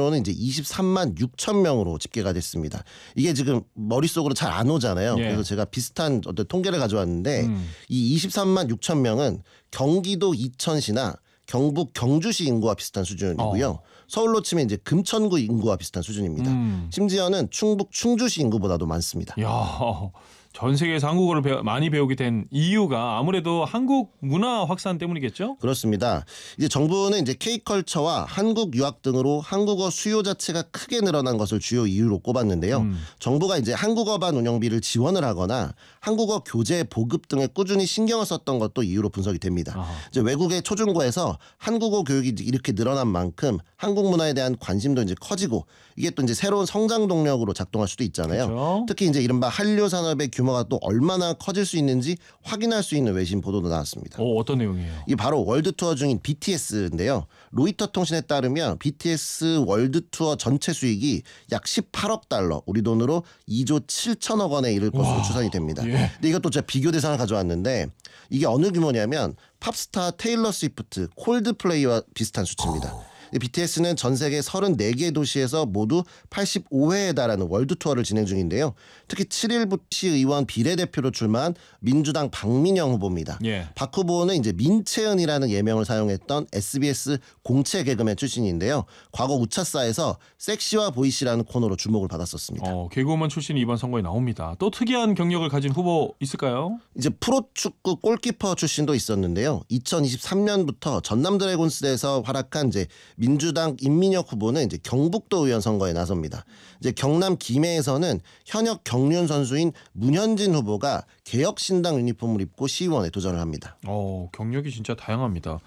기준으로는 이제 23만 6천 명으로 집계가 됐습니다. 이게 지금 머릿속으로 잘 안 오잖아요. 예. 그래서 제가 비슷한 어떤 통계를 가져왔는데 이 23만 6천 명은 경기도 이천시나 경북 경주시 인구와 비슷한 수준이고요. 서울로 치면 이제 금천구 인구와 비슷한 수준입니다. 심지어는 충북 충주시 인구보다도 많습니다. 야, 전 세계에서 한국어를 많이 배우게 된 이유가 아무래도 한국 문화 확산 때문이겠죠? 그렇습니다. 이제 정부는 이제 K컬처와 한국 유학 등으로 한국어 수요 자체가 크게 늘어난 것을 주요 이유로 꼽았는데요. 정부가 이제 한국어반 운영비를 지원을 하거나 한국어 교재 보급 등에 꾸준히 신경을 썼던 것도 이유로 분석이 됩니다. 이제 외국의 초중고에서 한국어 교육이 이렇게 늘어난 만큼 한국 문화에 대한 관심도 이제 커지고 이게 또 이제 새로운 성장 동력으로 작동할 수도 있잖아요. 그렇죠. 특히 이제 이른바 한류 산업의 규모가 또 얼마나 커질 수 있는지 확인할 수 있는 외신 보도도 나왔습니다. 어떤 내용이에요? 이 바로 월드 투어 중인 BTS인데요. 로이터 통신에 따르면 BTS 월드 투어 전체 수익이 약 18억 달러, 우리 돈으로 2조 7천억 원에 이를 것으로 추산이 됩니다. 예. 근데 이것도 제가 비교 대상을 가져왔는데 이게 어느 규모냐면 팝스타 테일러 스위프트, 콜드플레이와 비슷한 수치입니다. BTS는 전 세계 34개 도시에서 모두 85회에 달하는 월드 투어를 진행 중인데요. 특히 7일 시의원 비례대표로 출마한 민주당 박민영 후보입니다. 예. 박 후보는 이제 민채은이라는 예명을 사용했던 SBS 공채 개그맨 출신인데요. 과거 우차사에서 섹시와 보이시라는 코너로 주목을 받았었습니다. 개그우먼 출신이 이번 선거에 나옵니다. 또 특이한 경력을 가진 후보 있을까요? 이제 프로축구 골키퍼 출신도 있었는데요. 2023년부터 전남 드래곤스에서 활약한 이제 민주당 임민혁 후보는 이제 경북도 의원 선거에 나섭니다. 이제 경남 김해에서는 현역 경륜 선수인 문현진 후보가 개혁신당 유니폼을 입고 시의원에 도전을 합니다. 경력이 진짜 다양합니다.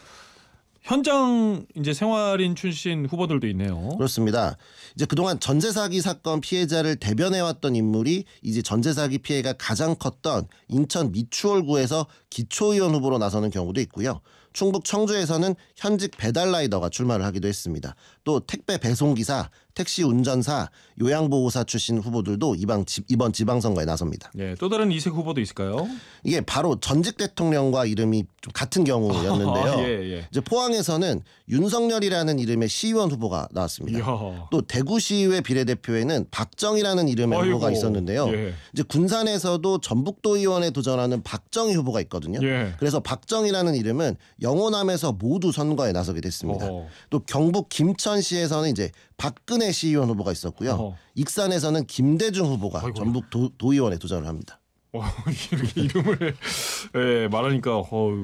현장 이제 생활인 출신 후보들도 있네요. 그렇습니다. 이제 그동안 전세 사기 사건 피해자를 대변해왔던 인물이 이제 전세 사기 피해가 가장 컸던 인천 미추홀구에서 기초의원 후보로 나서는 경우도 있고요. 충북 청주에서는 현직 배달라이더가 출마를 하기도 했습니다. 또 택배 배송기사, 택시 운전사, 요양보호사 출신 후보들도 이번 지방선거에 나섭니다. 네, 또 다른 이색 후보도 있을까요? 이게 바로 전직 대통령과 이름이 좀 같은 경우였는데요. 예. 이제 포항에서는 윤석열이라는 이름의 시의원 후보가 나왔습니다. 이야. 또 대구시의회 비례대표에는 박정희라는 이름의 후보가 있었는데요. 예. 이제 군산에서도 전북도 의원에 도전하는 박정희 후보가 있거든요. 예. 그래서 박정희라는 이름은 영호남에서 모두 선거에 나서게 됐습니다. 또 경북 김천시에서는 이제 박근혜 시의원 후보가 있었고요. 익산에서는 김대중 후보가 전북 도의원에 도전을 합니다. 이렇게 이름을 말하니까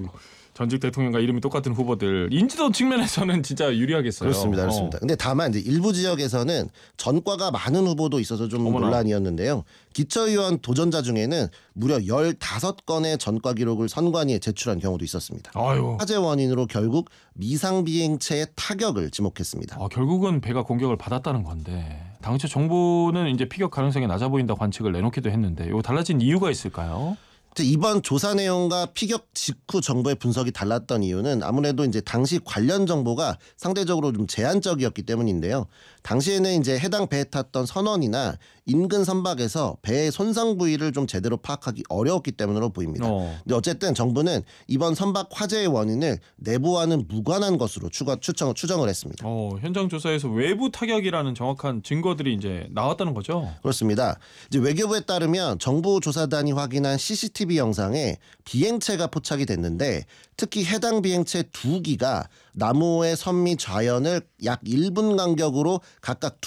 전직 대통령과 이름이 똑같은 후보들 인지도 측면에서는 진짜 유리하겠어요. 그렇습니다. 근데 다만 이제 일부 지역에서는 전과가 많은 후보도 있어서 좀 논란이었는데요. 기초의원 도전자 중에는 무려 15건의 전과 기록을 선관위에 제출한 경우도 있었습니다. 화재 원인으로 결국 미상비행체의 타격을 지목했습니다. 결국은 배가 공격을 받았다는 건데 당초 정부는 이제 피격 가능성이 낮아 보인다고 관측을 내놓기도 했는데 이거 달라진 이유가 있을까요? 이번 조사 내용과 피격 직후 정보의 분석이 달랐던 이유는 아무래도 이제 당시 관련 정보가 상대적으로 좀 제한적이었기 때문인데요. 당시에는 이제 해당 배에 탔던 선원이나 인근 선박에서 배의 손상 부위를 좀 제대로 파악하기 어려웠기 때문으로 보입니다. 근데 어쨌든 정부는 이번 선박 화재의 원인을 내부와는 무관한 것으로 추정을 했습니다. 현장 조사에서 외부 타격이라는 정확한 증거들이 이제 나왔다는 거죠? 그렇습니다. 이제 외교부에 따르면 정부 조사단이 확인한 CCTV 영상에 비행체가 포착이 됐는데 특히 해당 비행체 2기가 나무의 선미 좌연을 약 1분 간격으로 각각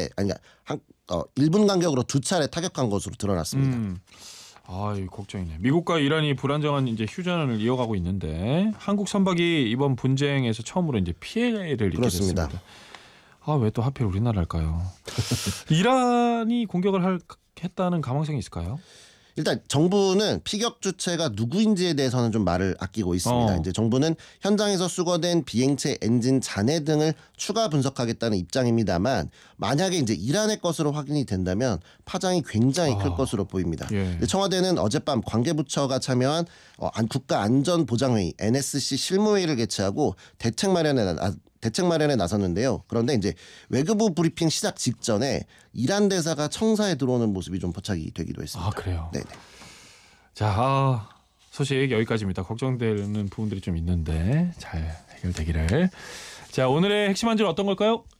1분 간격으로 2차례 타격한 것으로 드러났습니다. 걱정이네. 미국과 이란이 불안정한 이제 휴전을 이어가고 있는데 한국 선박이 이번 분쟁에서 처음으로 이제 피해를 입게 됐습니다. 왜 또 하필 우리나라일까요? 이란이 공격을 했다는 가망성이 있을까요? 일단 정부는 피격 주체가 누구인지에 대해서는 좀 말을 아끼고 있습니다. 이제 정부는 현장에서 수거된 비행체 엔진 잔해 등을 추가 분석하겠다는 입장입니다만 만약에 이제 이란의 것으로 확인이 된다면 파장이 굉장히 클 것으로 보입니다. 청와대는 어젯밤 관계부처가 참여한 국가안전보장회의 NSC 실무회의를 개최하고 대책 마련에 나섰는데요. 그런데 이제 외교부 브리핑 시작 직전에 이란 대사가 청사에 들어오는 모습이 좀 포착이 되기도 했습니다. 그래요? 네네. 자, 소식 여기까지입니다. 걱정되는 부분들이 좀 있는데 잘 해결되기를. 자, 오늘의 핵심 한 줄 어떤 걸까요?